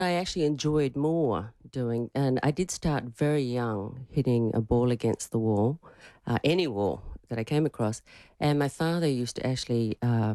I actually enjoyed more doing, and I did start very young, hitting a ball against the wall, any wall that I came across. And my father used to actually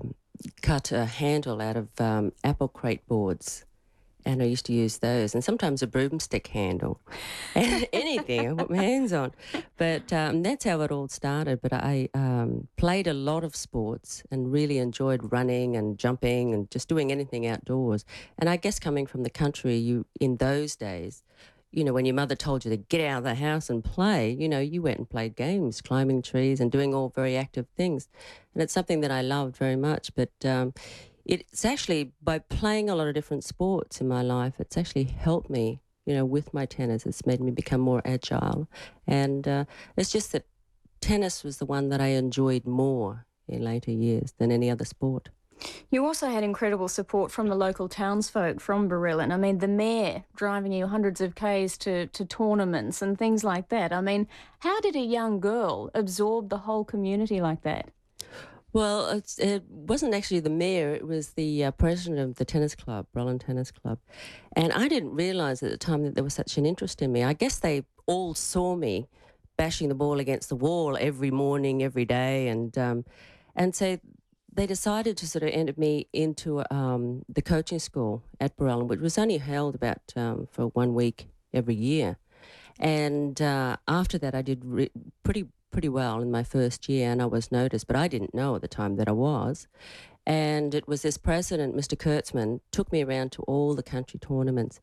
cut a handle out of apple crate boards, and I used to use those, and sometimes a broomstick handle, and anything I put my hands on. But that's how it all started. But I played a lot of sports and really enjoyed running and jumping and just doing anything outdoors. And I guess coming from the country, you in those days, when your mother told you to get out of the house and play, you went and played games, climbing trees and doing all very active things. And it's something that I loved very much. But it's actually by playing a lot of different sports in my life, it's actually helped me, with my tennis. It's made me become more agile. And it's just that tennis was the one that I enjoyed more in later years than any other sport. You also had incredible support from the local townsfolk from Berylin. I mean, the mayor driving you hundreds of Ks to tournaments and things like that. I mean, how did a young girl absorb the whole community like that? Well, it wasn't actually the mayor, it was the president of the tennis club, Berlin Tennis Club. And I didn't realise at the time that there was such an interest in me. I guess they all saw me bashing the ball against the wall every morning, every day. And so they decided to sort of enter me into the coaching school at Berlin, which was only held about for 1 week every year. And after that, I did pretty well in my first year, and I was noticed, but I didn't know at the time that I was. And it was this president, Mr. Kurtzman, took me around to all the country tournaments.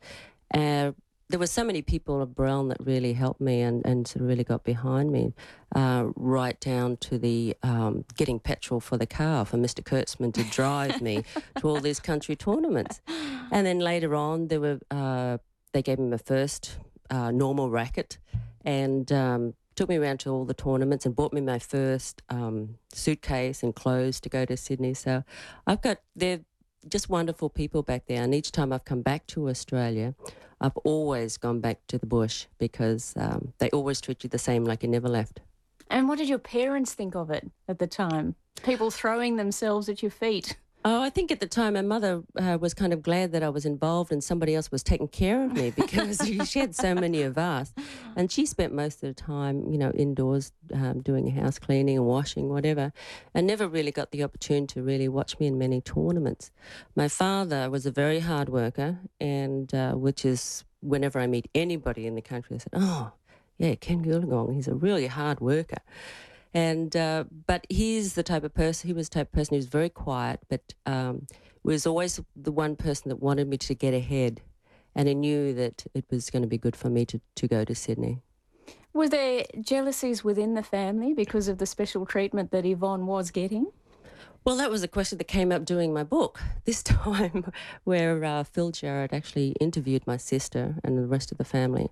There were so many people of Brown that really helped me and sort of really got behind me, right down to the getting petrol for the car for Mr. Kurtzman to drive me to all these country tournaments. And then later on, they gave me my first normal racket and took me around to all the tournaments and bought me my first suitcase and clothes to go to Sydney. So they're just wonderful people back there. And each time I've come back to Australia, I've always gone back to the bush because they always treat you the same, like you never left. And what did your parents think of it at the time? People throwing themselves at your feet. Oh, I think at the time my mother was kind of glad that I was involved and somebody else was taking care of me because she had so many of us. And she spent most of the time, indoors doing house cleaning and washing, whatever, and never really got the opportunity to really watch me in many tournaments. My father was a very hard worker, and which is whenever I meet anybody in the country, they said, oh, yeah, Ken Goolagong, he's a really hard worker. And but he's the type of person. He was the type of person who was very quiet, but was always the one person that wanted me to get ahead, and he knew that it was going to be good for me to go to Sydney. Were there jealousies within the family because of the special treatment that Yvonne was getting? Well, that was a question that came up doing my book this time, where Phil Jarrett actually interviewed my sister and the rest of the family.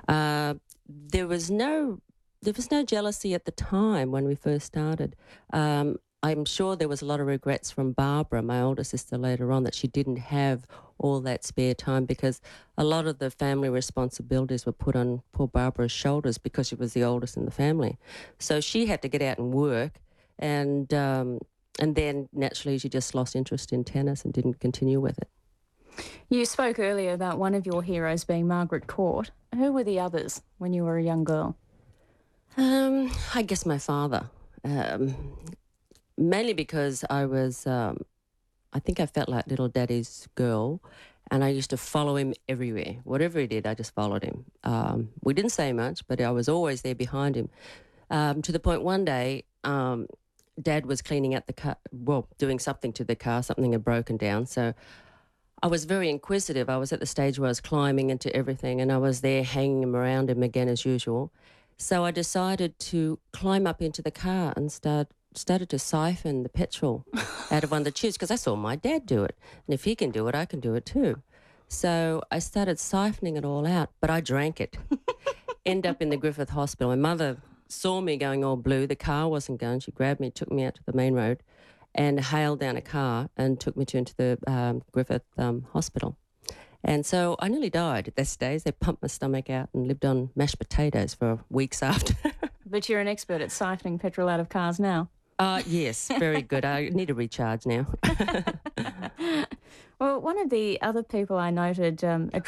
There was no jealousy at the time when we first started. I'm sure there was a lot of regrets from Barbara, my older sister, later on, that she didn't have all that spare time because a lot of the family responsibilities were put on poor Barbara's shoulders because she was the oldest in the family. So she had to get out and work, and then naturally she just lost interest in tennis and didn't continue with it. You spoke earlier about one of your heroes being Margaret Court. Who were the others when you were a young girl? I guess my father, mainly because I was, I think I felt like little daddy's girl, and I used to follow him everywhere. Whatever he did, I just followed him. We didn't say much, but I was always there behind him, to the point one day, Dad was cleaning out the car, well, doing something to the car, something had broken down, so I was very inquisitive. I was at the stage where I was climbing into everything, and I was there hanging him around him again as usual. So I decided to climb up into the car and started to siphon the petrol out of one of the tubes because I saw my dad do it. And if he can do it, I can do it too. So I started siphoning it all out, but I drank it. End up in the Griffith Hospital. My mother saw me going all blue. The car wasn't going. She grabbed me, took me out to the main road and hailed down a car and took me into the Griffith Hospital. And so I nearly died at that stage. They pumped my stomach out and lived on mashed potatoes for weeks after. But you're an expert at siphoning petrol out of cars now. Yes, very good. I need a recharge now. Well, one of the other people I noted